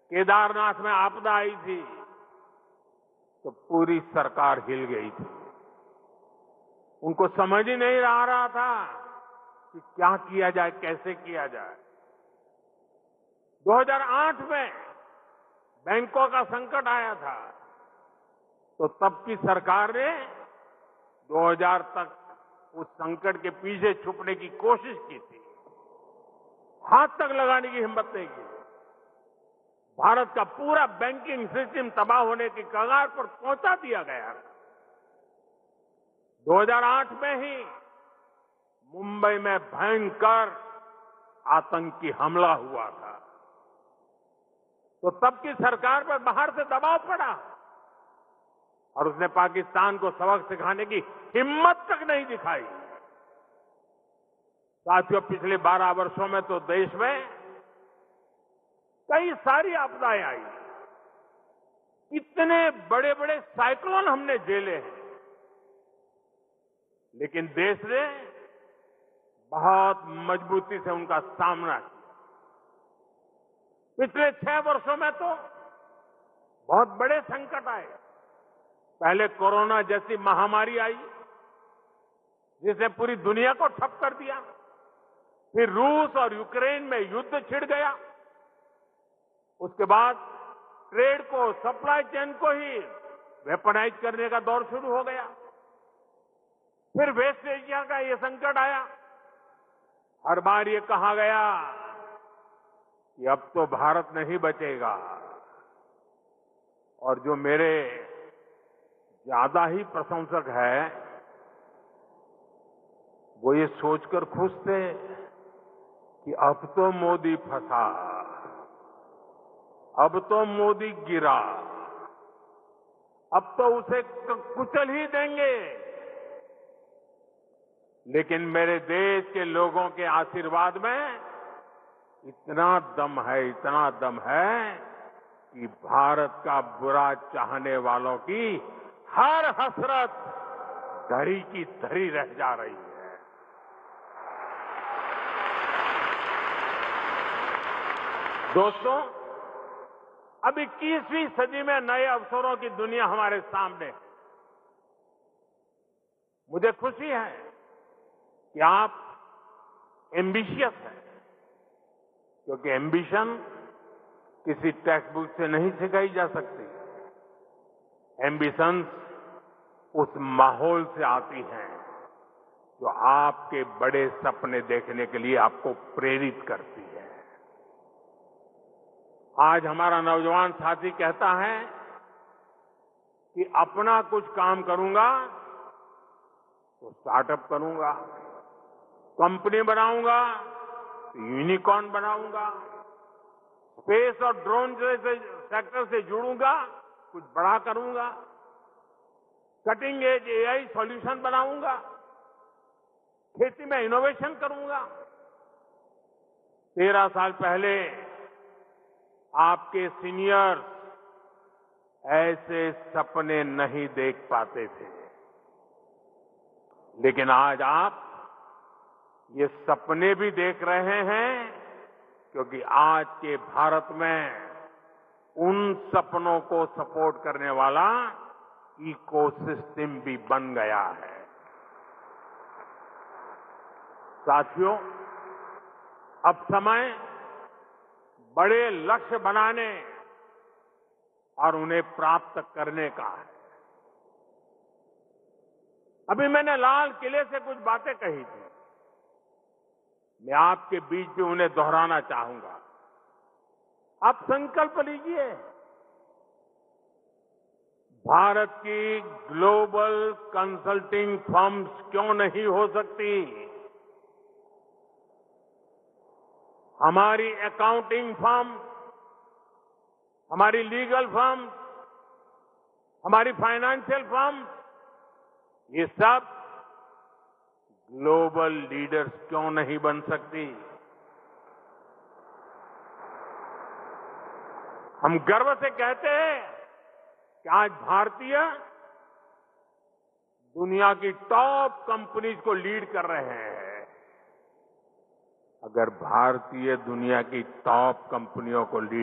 केदारनाथ में आपदा आई थी तो पूरी सरकार हिल गई थी। उनको समझ ही नहीं आ रहा था कि क्या किया जाए, कैसे किया जाए। 2008 में बैंकों का संकट आया था तो तब की सरकार ने 2000 तक उस संकट के पीछे छुपने की कोशिश की थी, हाथ तक लगाने की हिम्मत नहीं की। भारत का पूरा बैंकिंग सिस्टम तबाह होने की कगार पर पहुंचा दिया गया। 2008 में ही मुंबई में भयंकर आतंकी हमला हुआ था तो तब की सरकार पर बाहर से दबाव पड़ा और उसने पाकिस्तान को सबक सिखाने की हिम्मत तक नहीं दिखाई। साथियों, पिछले 12 वर्षों में तो देश में कई सारी आपदाएं आई, इतने बड़े बड़े साइक्लोन हमने झेले हैं, लेकिन देश ने बहुत मजबूती से उनका सामना किया। पिछले 6 वर्षों में तो बहुत बड़े संकट आए। पहले कोरोना जैसी महामारी आई जिसने पूरी दुनिया को ठप कर दिया। फिर रूस और यूक्रेन में युद्ध छिड़ गया। उसके बाद ट्रेड को, सप्लाई चेन को ही वेपनाइज करने का दौर शुरू हो गया। फिर वेस्ट एशिया का ये संकट आया। हर बार ये कहा गया कि अब तो भारत नहीं बचेगा, और जो मेरे ज्यादा ही प्रशंसक है वो ये सोचकर खुश थे कि अब तो मोदी फंसा, अब तो मोदी गिरा, अब तो उसे कुचल ही देंगे। लेकिन मेरे देश के लोगों के आशीर्वाद में इतना दम है, इतना दम है कि भारत का बुरा चाहने वालों की हर हसरत धरी की धरी रह जा रही है। दोस्तों, अब 21वीं सदी में नए अवसरों की दुनिया हमारे सामने है। मुझे खुशी है कि आप एम्बिशियस हैं, क्योंकि एम्बिशन किसी टेक्स्ट बुक से नहीं सिखाई जा सकती। एम्बिशंस उस माहौल से आती हैं जो आपके बड़े सपने देखने के लिए आपको प्रेरित करती है। आज हमारा नौजवान साथी कहता है कि अपना कुछ काम करूंगा तो स्टार्टअप करूंगा, कंपनी बनाऊंगा तो यूनिकॉर्न बनाऊंगा, स्पेस और ड्रोन जैसे सेक्टर से जुड़ूंगा, कुछ बड़ा करूंगा, कटिंग एज एआई सॉल्यूशन बनाऊंगा, खेती में इनोवेशन करूंगा। 13 साल पहले आपके सीनियर ऐसे सपने नहीं देख पाते थे, लेकिन आज आप ये सपने भी देख रहे हैं, क्योंकि आज के भारत में उन सपनों को सपोर्ट करने वाला इकोसिस्टम भी बन गया है। साथियों, अब समय बड़े लक्ष्य बनाने और उन्हें प्राप्त करने का है। अभी मैंने लाल किले से कुछ बातें कही थी, मैं आपके बीच में उन्हें दोहराना चाहूंगा। आप संकल्प लीजिए, भारत की ग्लोबल कंसल्टिंग फर्म्स क्यों नहीं हो सकती? हमारी अकाउंटिंग फर्म, हमारी लीगल फर्म, हमारी फाइनेंशियल फर्म, ये सब ग्लोबल लीडर्स क्यों नहीं बन सकती? हम गर्व से कहते हैं कि आज भारतीय दुनिया की टॉप कंपनीज को लीड कर रहे हैं। अगर भारतीय दुनिया की टॉप कंपनियों को लीड